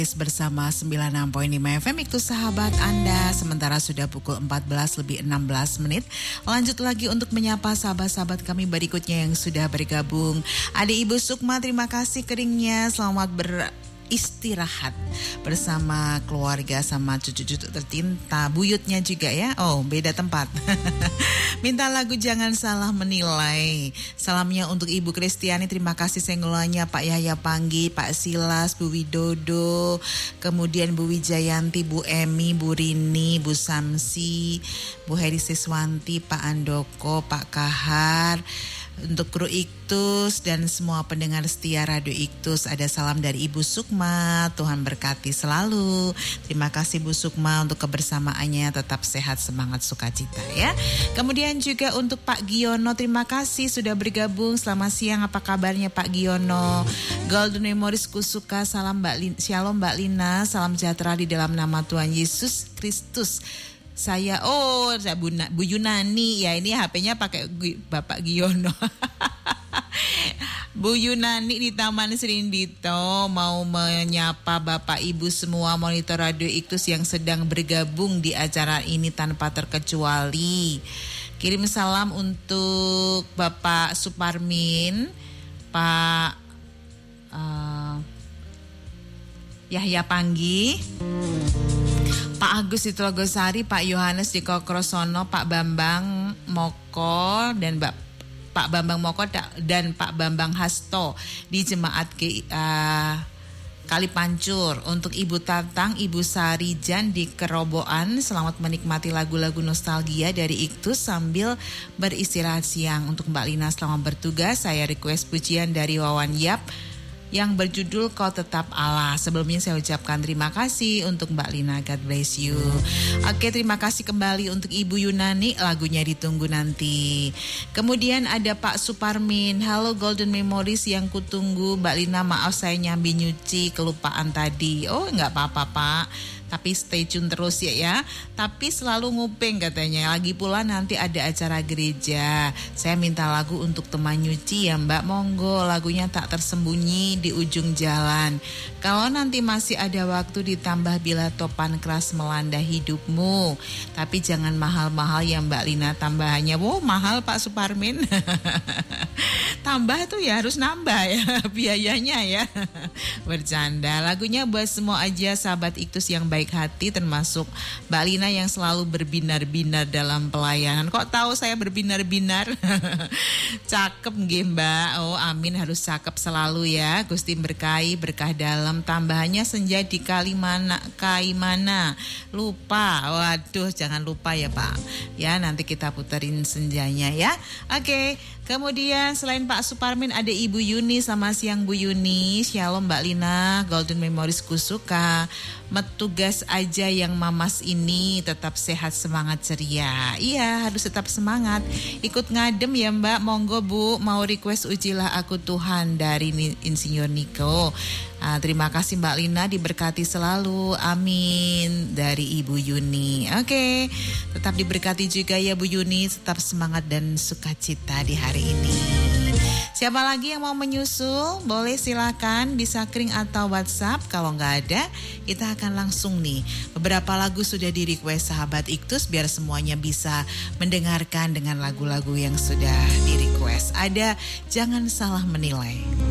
Bersama 96.5 FM itu sahabat Anda. Sementara sudah pukul 14 lebih 16 menit. Lanjut lagi untuk menyapa sahabat-sahabat kami berikutnya yang sudah bergabung. Adik Ibu Sukma, terima kasih keringnya. Selamat beristirahat bersama keluarga sama cucu-cucu tercinta. Buyutnya juga ya. Oh, beda tempat. Minta lagu Jangan Salah Menilai. Salamnya untuk Ibu Kristiani, terima kasih senggolanya Pak Yahya Panggi, Pak Silas, Bu Widodo, kemudian Bu Wijayanti, Bu Emi, Bu Rini, Bu Samsi, Bu Heri Siswanti, Pak Andoko, Pak Kahar. Untuk kru Iktus dan semua pendengar setia Radio Iktus, ada salam dari Ibu Sukma. Tuhan berkati selalu. Terima kasih Bu Sukma untuk kebersamaannya, tetap sehat, semangat, sukacita ya. Kemudian juga untuk Pak Giono, terima kasih sudah bergabung. Selamat siang, apa kabarnya Pak Giono? Golden Memories Kusuka, salam Shalom Mbak Lina, salam sejahtera di dalam nama Tuhan Yesus Kristus. Saya Bu Yunani ya, ini HP-nya pakai Bapak Giono. Bu Yunani di Taman Serindito mau menyapa Bapak Ibu semua monitor Radio Iktus yang sedang bergabung di acara ini tanpa terkecuali. Kirim salam untuk Bapak Suparmin, Pak Yahya Panggi, Pak Agus di Telogosari, Pak Yohanes di Kokrosono, Pak Bambang Moko dan Pak Bambang Moko dan Pak Bambang Hasto di Jemaat Kalipancur. Untuk Ibu Tatang, Ibu Sarijan di Keroboan, selamat menikmati lagu-lagu nostalgia dari Iktus sambil beristirahat siang. Untuk Mbak Lina selamat bertugas, saya request pujian dari Wawan Yap yang berjudul Kau Tetap Allah. Sebelumnya saya ucapkan terima kasih untuk Mbak Lina, God bless you. Oke, terima kasih kembali untuk Ibu Yunani, lagunya ditunggu nanti. Kemudian ada Pak Suparmin, halo Golden Memories yang kutunggu. Mbak Lina, maaf saya nyambi nyuci, kelupaan tadi. Oh, enggak apa-apa Pak, tapi stay tune terus ya. Tapi selalu nguping katanya. Lagi pula nanti ada acara gereja. Saya minta lagu untuk teman nyuci ya Mbak. Monggo, lagunya Tak Tersembunyi di Ujung Jalan. Kalau nanti masih ada waktu ditambah Bila Topan Keras Melanda Hidupmu. Tapi jangan mahal-mahal ya Mbak Lina tambahannya. Wow, mahal Pak Suparmin. Tambah tuh ya harus nambah ya biayanya ya. Bercanda. Lagunya buat semua aja sahabat Iktus yang baik hati, termasuk Mbak Lina yang selalu berbinar-binar dalam pelayanan. Kok tahu saya berbinar-binar? Cakep nggih Mbak. Oh amin, harus cakep selalu ya. Gusti berkahi, berkah dalam. Tambahannya senja di Kaimana. Lupa. Waduh, jangan lupa ya Pak. Ya, nanti kita puterin senjanya ya. Oke. Kemudian selain Pak Suparmin ada Ibu Yuni, sama siang Bu Yuni. Shalom Mbak Lina, Golden Memories kusuka. Metugas aja yang mamas ini, tetap sehat, semangat, ceria. Iya, harus tetap semangat. Ikut ngadem ya Mbak, monggo Bu. Mau request Ujilah Aku Tuhan dari Insinyur Niko. Terima kasih Mbak Lina, diberkati selalu, amin. Dari Ibu Yuni. Oke, tetap diberkati juga ya Bu Yuni. Tetap semangat dan sukacita di hari ini. Siapa lagi yang mau menyusul? Boleh silakan, bisa kring atau WhatsApp. Kalau nggak ada, kita akan langsung nih. Beberapa lagu sudah di request sahabat Iktus biar semuanya bisa mendengarkan dengan lagu-lagu yang sudah di request. Ada Jangan Salah Menilai.